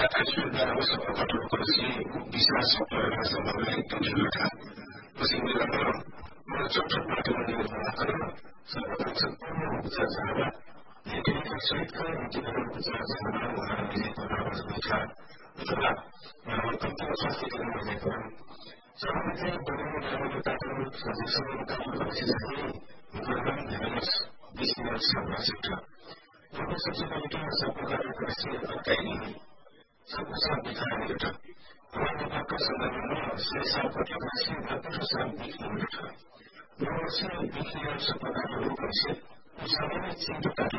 Asyik masuk ke korporasi bisa supaya sampai tujuan sehingga masuk seperti menggunakan sebagai sebuah bicara jadi disesuaikan dengan bicara mengenai para bicara itulah yang penting sosial dengan sama saya dengan mengatakan sesuatu yang masih jadi bukan dengan bisnis sama saja tapi sesuatu yang sampai ke ini sama-sama kita orang yang akan sebenarnya saya sampai masih akan sampai kita masih bikin seperti itu masih usaha cinta